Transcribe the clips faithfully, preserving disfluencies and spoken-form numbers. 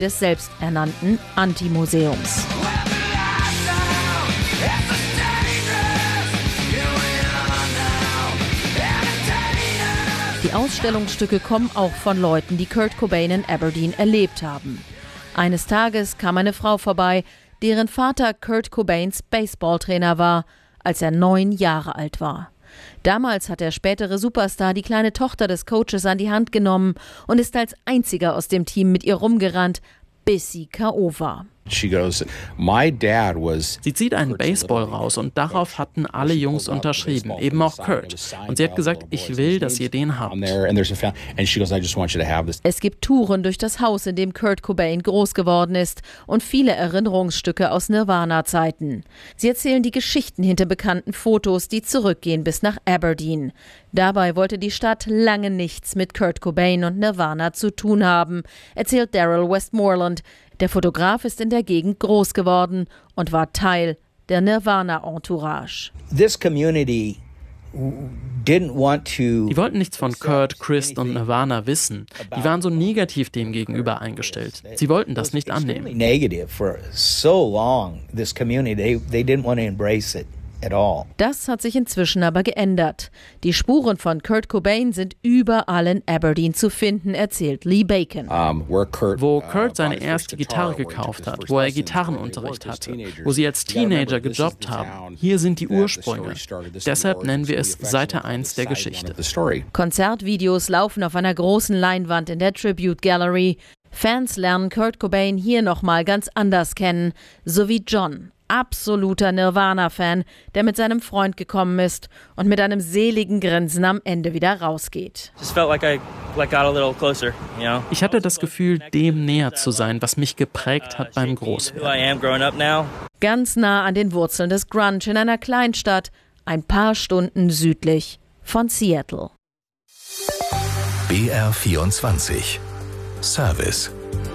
des selbsternannten Anti-Museums. Die Ausstellungsstücke kommen auch von Leuten, die Kurt Cobain in Aberdeen erlebt haben. Eines Tages kam eine Frau vorbei, deren Vater Kurt Cobains Baseballtrainer war, als er neun Jahre alt war. Damals hat der spätere Superstar die kleine Tochter des Coaches an die Hand genommen und ist als einziger aus dem Team mit ihr rumgerannt, bis sie K O war. Sie zieht einen Baseball raus und darauf hatten alle Jungs unterschrieben, eben auch Kurt. Und sie hat gesagt, ich will, dass ihr den habt. Es gibt Touren durch das Haus, in dem Kurt Cobain groß geworden ist und viele Erinnerungsstücke aus Nirvana-Zeiten. Sie erzählen die Geschichten hinter bekannten Fotos, die zurückgehen bis nach Aberdeen. Dabei wollte die Stadt lange nichts mit Kurt Cobain und Nirvana zu tun haben, erzählt Daryl Westmoreland. Der Fotograf ist in der Gegend groß geworden und war Teil der Nirvana-Entourage. This community didn't want to. Die wollten nichts von Kurt, Chris und Nirvana wissen. Die waren so negativ dem gegenüber eingestellt. Sie wollten das nicht annehmen. Negative for so long. This community, they, they didn't want to embrace it. Das hat sich inzwischen aber geändert. Die Spuren von Kurt Cobain sind überall in Aberdeen zu finden, erzählt Lee Bacon. Wo Kurt seine erste Gitarre gekauft hat, wo er Gitarrenunterricht hatte, wo sie als Teenager gejobbt haben. Hier sind die Ursprünge. Deshalb nennen wir es Seite eins der Geschichte. Konzertvideos laufen auf einer großen Leinwand in der Tribute Gallery. Fans lernen Kurt Cobain hier nochmal ganz anders kennen, so wie John. Absoluter Nirvana-Fan, der mit seinem Freund gekommen ist und mit einem seligen Grinsen am Ende wieder rausgeht. Ich hatte das Gefühl, dem näher zu sein, was mich geprägt hat beim Großwerden. Ganz nah an den Wurzeln des Grunge in einer Kleinstadt, ein paar Stunden südlich von Seattle. B R vierundzwanzig Service.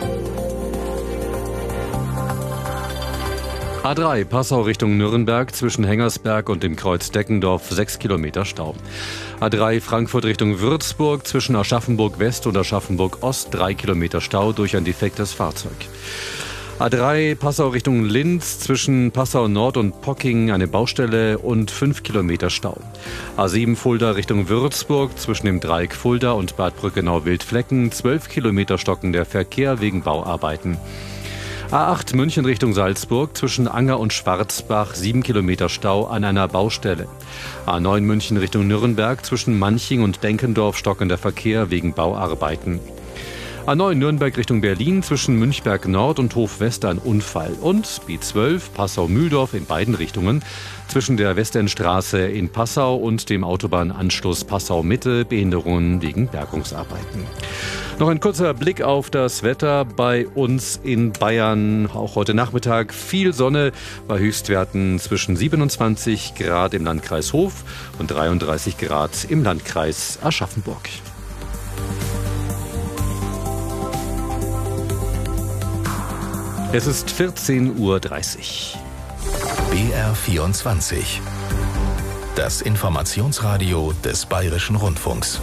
A drei Passau Richtung Nürnberg zwischen Hengersberg und dem Kreuz Deckendorf sechs Kilometer Stau. A drei Frankfurt Richtung Würzburg zwischen Aschaffenburg West und Aschaffenburg Ost drei Kilometer Stau durch ein defektes Fahrzeug. A drei Passau Richtung Linz zwischen Passau Nord und Pocking eine Baustelle und fünf Kilometer Stau. A sieben Fulda Richtung Würzburg zwischen dem Dreieck Fulda und Bad Brückenau-Wildflecken zwölf Kilometer stockender Verkehr wegen Bauarbeiten. A acht München Richtung Salzburg zwischen Anger und Schwarzbach sieben Kilometer Stau an einer Baustelle. A neun München Richtung Nürnberg zwischen Manching und Denkendorf stockender Verkehr wegen Bauarbeiten. A neun Nürnberg Richtung Berlin zwischen Münchberg Nord und Hof West ein Unfall. Und B zwölf Passau-Mühldorf in beiden Richtungen zwischen der Westendstraße in Passau und dem Autobahnanschluss Passau-Mitte Behinderungen wegen Bergungsarbeiten. Noch ein kurzer Blick auf das Wetter bei uns in Bayern. Auch heute Nachmittag viel Sonne bei Höchstwerten zwischen siebenundzwanzig Grad im Landkreis Hof und dreiunddreißig Grad im Landkreis Aschaffenburg. Es ist vierzehn Uhr dreißig. B R vierundzwanzig. Das Informationsradio des Bayerischen Rundfunks.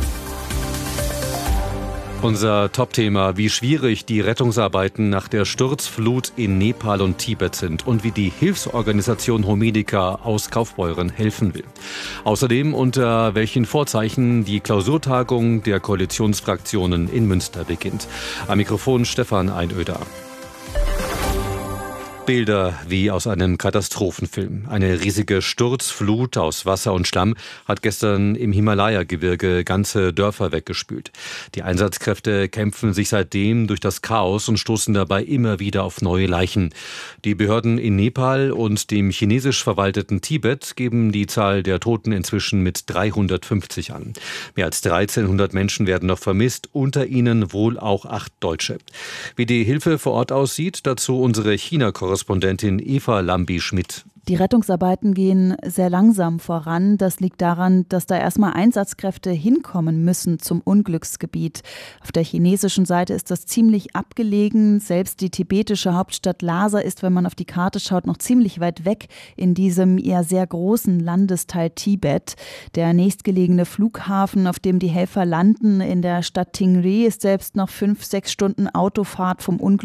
Unser Top-Thema, wie schwierig die Rettungsarbeiten nach der Sturzflut in Nepal und Tibet sind und wie die Hilfsorganisation Homedica aus Kaufbeuren helfen will. Außerdem unter welchen Vorzeichen die Klausurtagung der Koalitionsfraktionen in Münster beginnt. Am Mikrofon Stefan Einöder. Bilder wie aus einem Katastrophenfilm. Eine riesige Sturzflut aus Wasser und Schlamm hat gestern im Himalaya-Gebirge ganze Dörfer weggespült. Die Einsatzkräfte kämpfen sich seitdem durch das Chaos und stoßen dabei immer wieder auf neue Leichen. Die Behörden in Nepal und dem chinesisch verwalteten Tibet geben die Zahl der Toten inzwischen mit dreihundertfünfzig an. Mehr als dreizehnhundert Menschen werden noch vermisst, unter ihnen wohl auch acht Deutsche. Wie die Hilfe vor Ort aussieht, dazu unsere China-Korrespondentin Korrespondentin Eva Lambi-Schmidt. Die Rettungsarbeiten gehen sehr langsam voran. Das liegt daran, dass da erstmal Einsatzkräfte hinkommen müssen zum Unglücksgebiet. Auf der chinesischen Seite ist das ziemlich abgelegen. Selbst die tibetische Hauptstadt Lhasa ist, wenn man auf die Karte schaut, noch ziemlich weit weg in diesem eher sehr großen Landesteil Tibet. Der nächstgelegene Flughafen, auf dem die Helfer landen, in der Stadt Tingri, ist selbst noch fünf, sechs Stunden Autofahrt vom Unglück